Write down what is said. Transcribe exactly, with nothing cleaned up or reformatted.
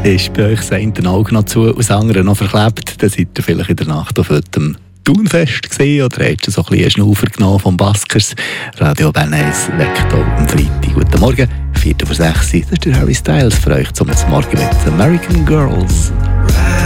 Ist bei euch das eine Auge noch zu und das andere noch verklebt, dann seid ihr vielleicht in der Nacht auf dem Thunfest gesehen oder habt ihr so ein bisschen einen Schnaufer genommen vom Baskers. Radio Bern eins weckt auch am Freitag. Guten Morgen, vier vor sechs. Das ist der Harry Styles für euch zum Morgen mit American Girls.